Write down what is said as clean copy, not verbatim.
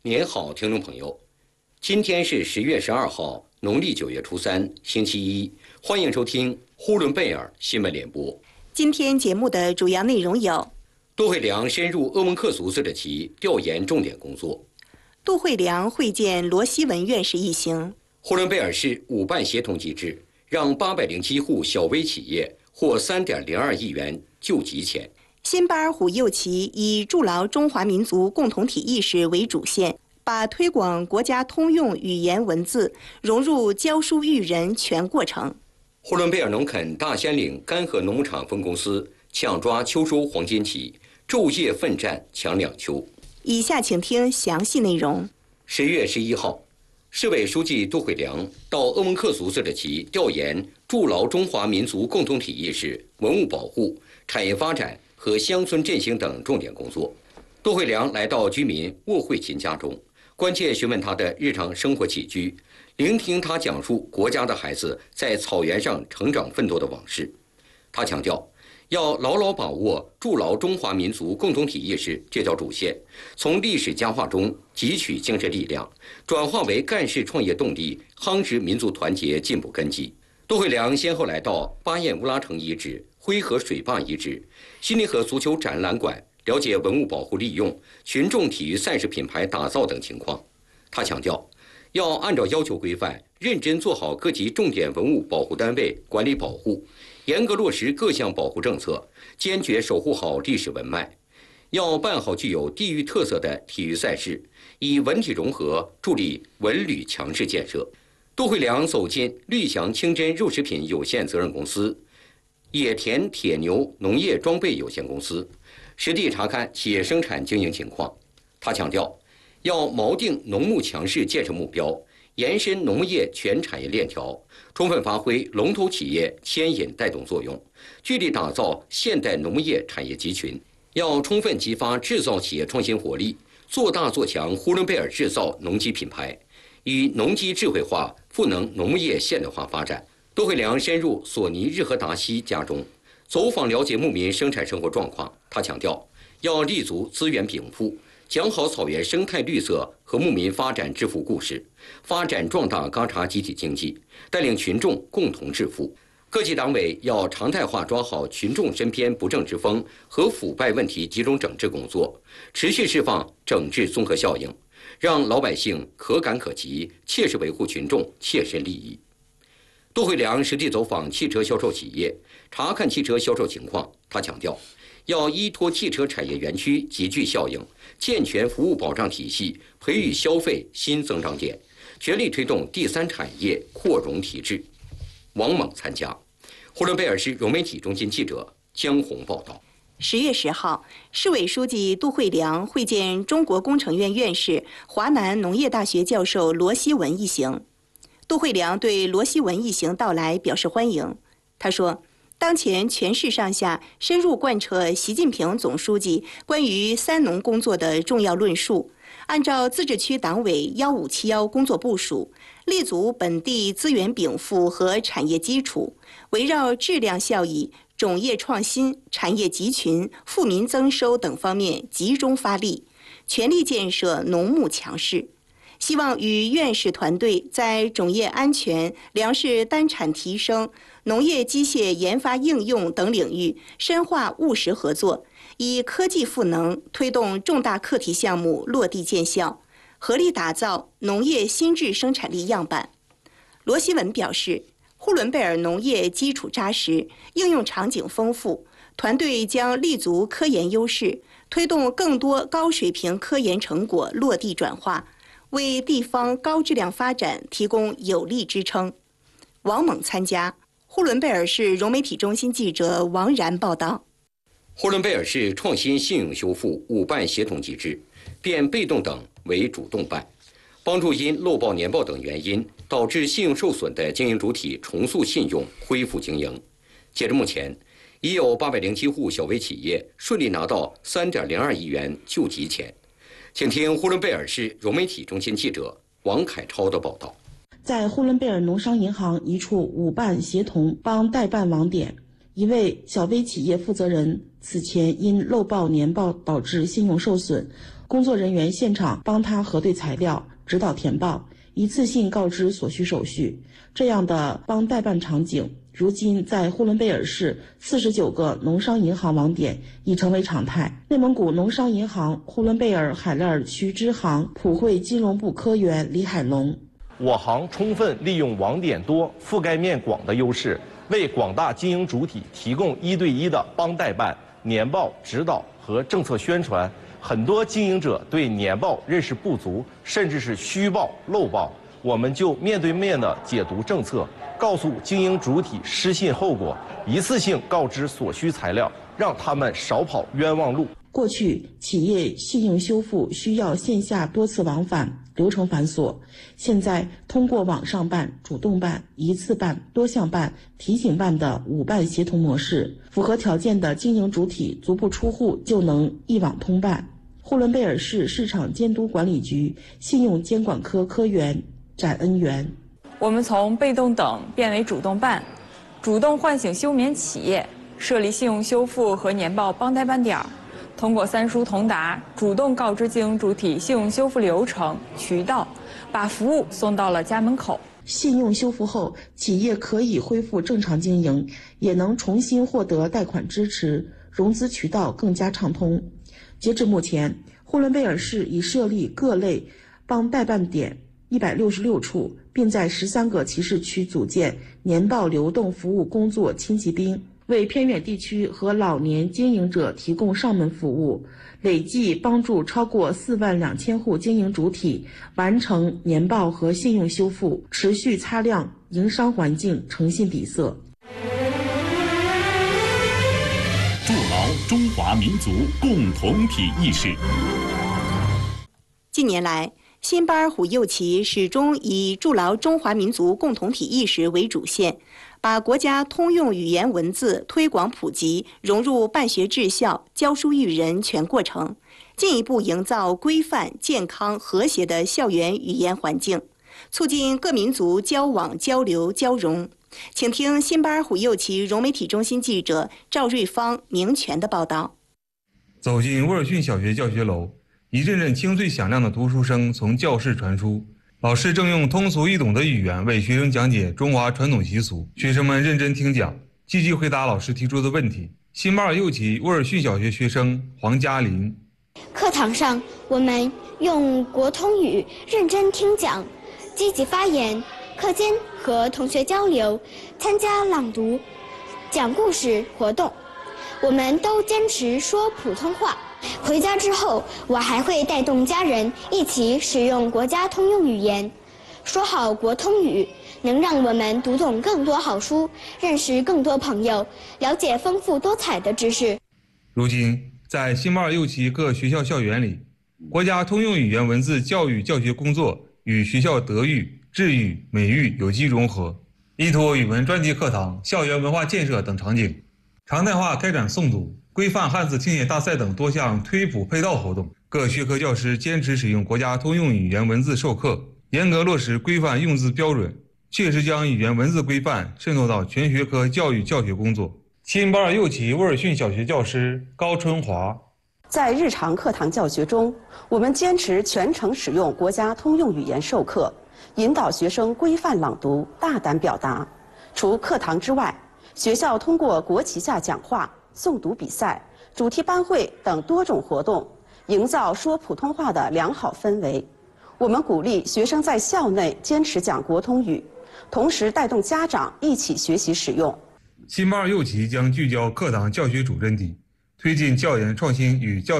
您好，听众朋友，今天是10月12号，农历9月初3，星期一，欢迎收听呼伦贝尔新闻联播。 今天节目的主要内容有： 杜慧良深入鄂温克苏自治旗调研重点工作； 杜慧良会见罗希文院士一行； 呼伦贝尔市五办协同机制让807户小微企业获3.02亿元救急钱。 新巴尔虎右旗以筑牢中华民族共同体意识为主线，把推广国家通用语言文字融入教书育人全过程。 呼伦贝尔农垦大兴岭干河农牧场分公司抢抓秋收黄金期，昼夜奋战抢两秋。 以下请听详细内容。 10月11号，市委书记杜慧良到鄂温克苏自治旗调研筑牢中华民族共同体意识、文物保护、产业发展和乡村振兴等重点工作。杜慧良来到居民沃慧琴家中，关切询问他的日常生活起居，聆听他讲述国家的孩子在草原上成长奋斗的往事。他强调，要牢牢把握筑牢中华民族共同体意识这条主线，从历史佳话中汲取精神力量，转化为干事创业动力，夯实民族团结进步根基。杜慧良先后来到巴彦乌拉城遗址、灰河水坝遗址、悉尼河足球展览馆，了解文物保护利用、群众体育赛事品牌打造等情况。他强调，要按照要求规范，认真做好各级重点文物保护单位管理保护，严格落实各项保护政策，坚决守护好历史文脉。要办好具有地域特色的体育赛事，以文体融合助力文旅强市建设。杜慧良走进绿翔清真肉食品有限责任公司、野田铁牛农业装备有限公司，实地查看企业生产经营情况。他强调，要锚定农牧强市建设目标，延伸农业全产业链条，充分发挥龙头企业牵引带动作用，聚力打造现代农业产业集群。要充分激发制造企业创新活力，做大做强呼伦贝尔制造农机品牌，以农机智慧化赋能农业现代化发展。杜慧良深入索尼日和达西家中，走访了解牧民生产生活状况。他强调，要立足资源禀赋，讲好草原生态绿色和牧民发展致富故事，发展壮大嘎查集体经济，带领群众共同致富。各级党委要常态化抓好群众身边不正之风和腐败问题集中整治工作，持续释放整治综合效应，让老百姓可感可及，切实维护群众切身利益。杜慧良实地走访汽车销售企业，查看汽车销售情况。他强调，要依托汽车产业园区集聚效应，健全服务保障体系，培育消费新增长点，全力推动第三产业扩容提质。王猛参加。呼伦贝尔市融媒体中心记者江红报道。 10月10号，市委书记杜慧良会见中国工程院院士、华南农业大学教授罗希文一行。杜慧良对罗希文一行到来表示欢迎。他说，当前全市上下深入贯彻习近平总书记关于三农工作的重要论述，按照自治区党委1571工作部署，立足本地资源禀赋和产业基础，围绕质量效益、种业创新、产业集群、富民增收等方面集中发力，全力建设农牧强市。希望与院士团队在种业安全、粮食单产提升、农业机械研发应用等领域深化务实合作，以科技赋能，推动重大课题项目落地见效，合力打造农业新质生产力样板。罗希文表示，呼伦贝尔农业基础扎实，应用场景丰富，团队将立足科研优势，推动更多高水平科研成果落地转化，为地方高质量发展提供有力支撑。王猛参加。呼伦贝尔市融媒体中心记者王然报道。 呼伦贝尔市创新信用修复五办协同机制，变被动等为主动办，帮助因漏报年报等原因导致信用受损的经营主体重塑信用，恢复经营。截至目前，已有807户小微企业顺利拿到3.02亿元救急钱。请听呼伦贝尔市融媒体中心记者王凯超的报道。 在呼伦贝尔农商银行一处五办协同帮代办网点，一位小微企业负责人此前因漏报年报导致信用受损， 工作人员现场帮他核对材料，指导填报，一次性告知所需手续。这样的帮代办场景，如今在呼伦贝尔市49个农商银行网点已成为常态。内蒙古农商银行呼伦贝尔海拉尔区支行普惠金融部科员李海龙： 我行充分利用网点多、覆盖面广的优势，为广大经营主体提供1对1的帮代办、年报指导和政策宣传。很多经营者对年报认识不足，甚至是虚报、漏报，我们就面对面的解读政策，告诉经营主体失信后果，一次性告知所需材料，让他们少跑冤枉路。 过去企业信用修复需要线下多次往返，流程繁琐，现在通过网上办、主动办、一次办、多项办、提醒办的5办协同模式，符合条件的经营主体足不出户就能一网通办。呼伦贝尔市市场监督管理局信用监管科科员展恩元： 我们从被动等变为主动办，主动唤醒休眠企业，设立信用修复和年报帮代办点，通过3书同达，主动告知经营主体信用修复流程、渠道，把服务送到了家门口。 信用修复后，企业可以恢复正常经营，也能重新获得贷款支持，融资渠道更加畅通。截至目前，呼伦贝尔市已设立各类帮代办点166处，并在13个其市区组建年报流动服务工作轻骑兵，为偏远地区和老年经营者提供上门服务，累计帮助超过4万2千户经营主体完成年报和信用修复，持续擦亮营商环境诚信底色。 筑牢中华民族共同体意识。 近年来，新巴尔虎右旗始终以筑牢中华民族共同体意识为主线，把国家通用语言文字推广普及融入办学治校、教书育人全过程，进一步营造规范、健康、和谐的校园语言环境，促进各民族交往、交流、交融。请听新巴尔虎右旗融媒体中心记者赵瑞芳、明全的报道。 走进沃尔逊小学教学楼，一阵阵清脆响亮的读书声从教室传出，老师正用通俗易懂的语言为学生讲解中华传统习俗，学生们认真听讲，积极回答老师提出的问题。新巴尔右旗沃尔逊小学学生黄嘉林： 课堂上，我们用国通语认真听讲，积极发言，课间和同学交流，参加朗读、讲故事活动。我们都坚持说普通话。回家之后，我还会带动家人一起使用国家通用语言。说好国通语，能让我们读懂更多好书，认识更多朋友，了解丰富多彩的知识。 如今，在新巴尔右旗各学校校园里，国家通用语言文字教育教学工作与学校德育、智育、美育有机融合，依托语文专题课堂、校园文化建设等场景，常态化开展诵读、规范汉字听写大赛等多项推普配套活动。各学科教师坚持使用国家通用语言文字授课，严格落实规范用字标准，确实将语言文字规范渗透到全学科教育教学工作。新巴尔右旗沃尔逊小学教师高春华： 在日常课堂教学中，我们坚持全程使用国家通用语言授课，引导学生规范朗读、大胆表达。除课堂之外，学校通过国旗下讲话、诵读比赛、主题班会等多种活动，营造说普通话的良好氛围。我们鼓励学生在校内坚持讲国通语，同时带动家长一起学习使用。 新巴尔右旗将聚焦课堂教学主阵地，推进教研创新与教